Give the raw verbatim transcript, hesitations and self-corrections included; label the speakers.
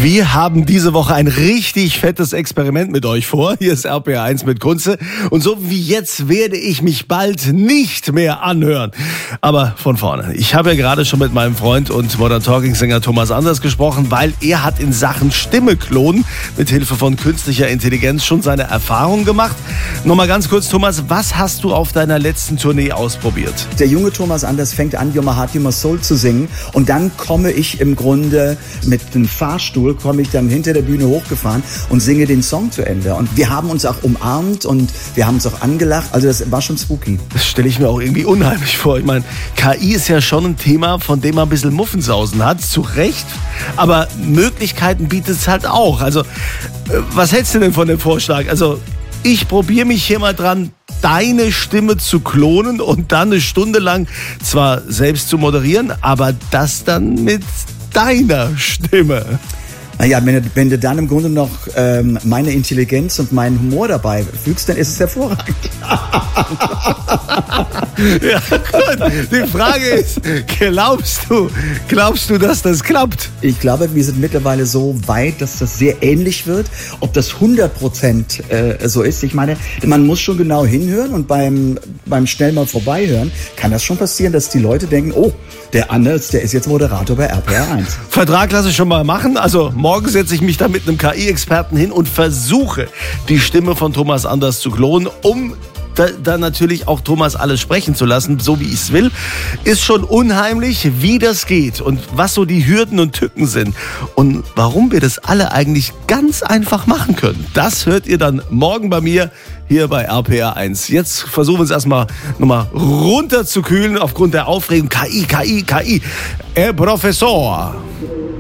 Speaker 1: Wir haben diese Woche ein richtig fettes Experiment mit euch vor. Hier ist R P R eins mit Kunze. Und so wie jetzt werde ich mich bald nicht mehr anhören. Aber von vorne. Ich habe ja gerade schon mit meinem Freund und Modern Talking Sänger Thomas Anders gesprochen, weil er hat in Sachen Stimme klonen mit Hilfe von künstlicher Intelligenz schon seine Erfahrungen gemacht. Nochmal ganz kurz, Thomas, was hast du auf deiner letzten Tournee ausprobiert?
Speaker 2: Der junge Thomas Anders fängt an, You're My Heart, You're My Soul zu singen. Und dann komme ich im Grunde mit einem Fahrstuhl, komme ich dann hinter der Bühne hochgefahren und singe den Song zu Ende. Und wir haben uns auch umarmt und wir haben uns auch angelacht. Also das war schon spooky.
Speaker 1: Das stelle ich mir auch irgendwie unheimlich vor. Ich meine, K I ist ja schon ein Thema, von dem man ein bisschen Muffensausen hat, zu Recht. Aber Möglichkeiten bietet es halt auch. Also, was hältst du denn von dem Vorschlag? Also, ich probiere mich hier mal dran, deine Stimme zu klonen und dann eine Stunde lang zwar selbst zu moderieren, aber das dann mit deiner Stimme.
Speaker 2: Naja, wenn du, wenn du dann im Grunde noch ähm, meine Intelligenz und meinen Humor dabei fügst, dann ist es hervorragend.
Speaker 1: Ja, gut. Die Frage ist, glaubst du, glaubst du, dass das klappt?
Speaker 2: Ich glaube, wir sind mittlerweile so weit, dass das sehr ähnlich wird. Ob das hundert Prozent äh, so ist, ich meine, man muss schon genau hinhören und beim, beim schnell mal vorbeihören kann das schon passieren, dass die Leute denken, oh, der Anders, der ist jetzt Moderator bei R P R eins.
Speaker 1: Vertrag lasse ich schon mal machen. Also morgen setze ich mich da mit einem K I-Experten hin und versuche, die Stimme von Thomas Anders zu klonen, um da, da natürlich auch Thomas alles sprechen zu lassen, so wie ich es will. Ist schon unheimlich, wie das geht und was so die Hürden und Tücken sind und warum wir das alle eigentlich ganz einfach machen können. Das hört ihr dann morgen bei mir hier bei R P R eins. Jetzt versuchen wir es erstmal nochmal runterzukühlen aufgrund der Aufregung. K I, K I, K I. El Professor.